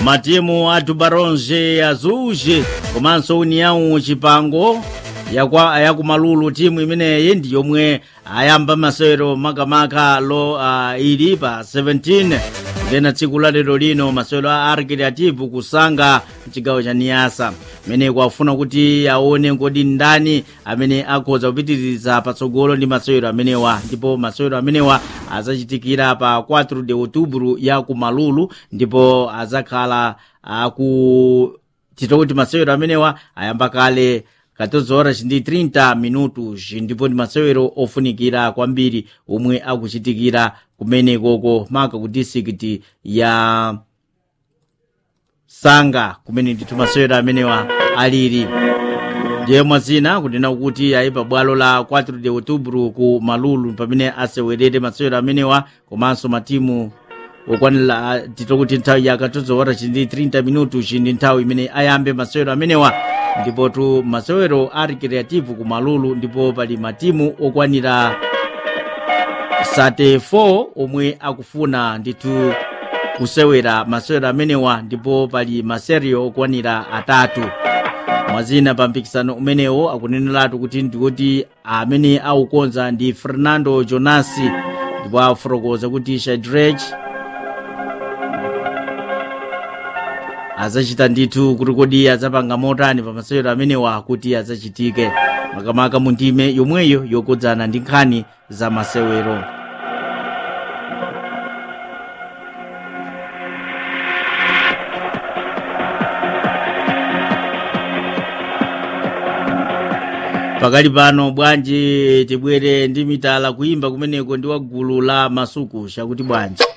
matimu a Tubarões Azuis komanso União Chipango ya kumalulu timu imeneyi ndi yomwe ayamba masewero makamaka lo ili pa 17 ngena tsiku la lero lino masewero a Recreativo kusanga mchigawo cha Niassa mene kwafuna kuti aone ngodi ndani amene akhoza kupitiriza patsogolo ndi masewero amenewa, ndipo masewero amenewa azachitikira pa 4 de outubro ya kumalulu, ndipo azakhala titokuti masewero amenewa ayamba kale 14:30 ndipo ndi masewero ofunikira kwambiri omwe akuchitikira kumene koko maka ku district ya Sanga kumene ndithu masewero amenewa alili. ndiye mwazina kunena kuti ayi pa bwalo la 4 de outubro ku malulu pamene asewerere masewero amenewa komanso matimu okwanira titokuti nthawi ya 14:30 ndi nthawi imene ayambe masewero amenewa, ndipo tu masewero a Recreativo ku malulu ndipo pali matimu okwanira 34 omwe akufuna ndithu kusewera masewero amenewa, ndipo pali maserio okwanira 3 mwazina pa mpikisano umenewo. Akuneneratu kuti ndikuti amene aukonza ndi Fernando Jonas, ndipo afotokoza kuti Shadrach azachita ndithu kuti kodi azapanga motani pa masewero amenewa kuti azachitike makamaka mu ndime yomweyo yokudzana ndi nkhani za masewero. Pakali pano bwanji tibwere ndi mitala kuimba kumeneko ndi wa gulu la Masuku chakuti bwanji